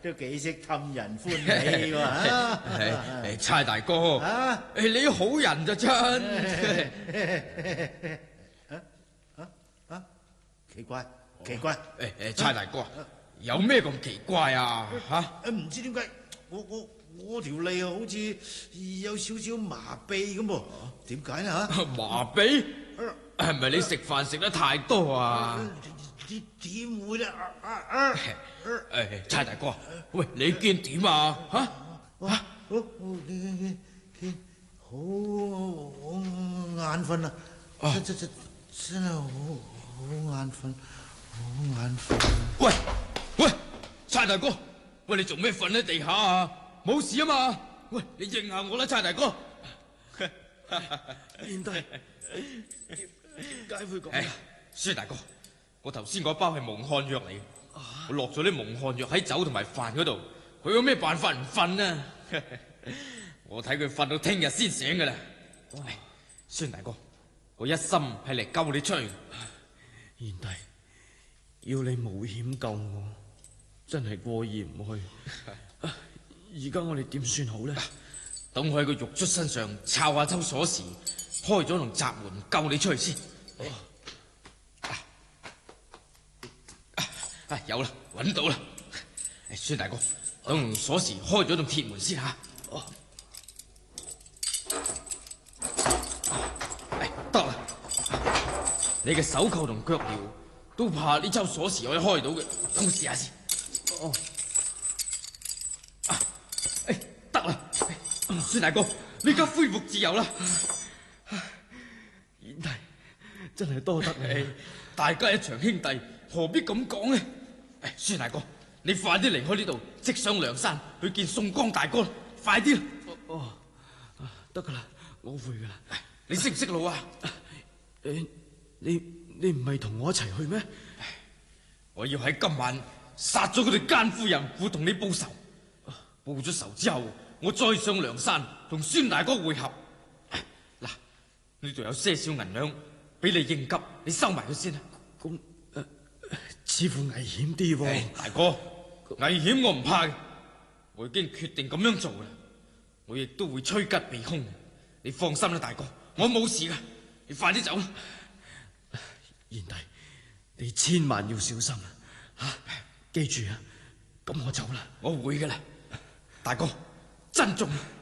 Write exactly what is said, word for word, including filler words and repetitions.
都幾識氹人歡喜喎嚇！ 差大哥，啊，你好人就真。 啊啊啊！奇怪奇怪！ 誒誒，差大哥，有咩咁奇怪啊？嚇！ 唔知點解我我我條脷好似有少少麻痹咁噃？點解呢嚇？ 麻痹？係咪你食飯食得太多啊？ 點點會咧？ 誒，差大哥，喂，你見點啊？嚇嚇！ 好見見好好眼瞓啊！真真真真係好好眼瞓，好眼瞓。 喂喂，差大哥，喂，你做咩瞓喺地下啊？冇事啊嘛？喂，你應下我啦，差大哥。 賢弟，點解會咁？ 孫大哥，我頭先嗰包係蒙汗藥嚟嘅，我落咗啲蒙汗藥喺酒同埋飯嗰度，佢有咩辦法唔瞓啊？我睇佢瞓到聽日先醒噶啦。孫大哥，我一心係嚟救你出去。 賢弟，要你冒險救我，真係過意唔去。而家我哋點算好呢？ 等我喺個獄卒身上抄下抽鎖匙，開咗棟閘門救你出去先。哦啊啊啊、有啦，揾到啦！孫大哥，等鎖匙開咗棟鐵門先吓。哦，得啦！你嘅手扣同腳鐐都怕呢抽鎖匙可以開到嘅，等我試下先。哦。孫大哥，你而家恢復自由啦！ 賢弟，真係多得你， 大家一場兄弟，何必咁講呢？誒，孫大哥，你快啲離開呢度，即上梁山去見宋江大哥啦！快啲啦！ 哦，得噶啦，我會噶啦。 你識唔識路啊？ 誒，你你唔係同我一齊去咩？ 我要喺今晚殺咗佢哋奸夫淫婦，同你報仇。報咗仇之後，我再上梁山同孫大哥會合。嗱，呢度有些少銀兩俾你應急，你收埋佢先啦。 咁誒，似乎危險啲喎。 大哥，危險我唔怕嘅，我已經決定咁樣做啦。我亦都會趨吉避凶。你放心啦，大哥，我冇事噶。你快啲走啦。 賢弟，你千萬要小心啊！吓，記住啊！咁我走啦。 我會噶啦，大哥，珍重。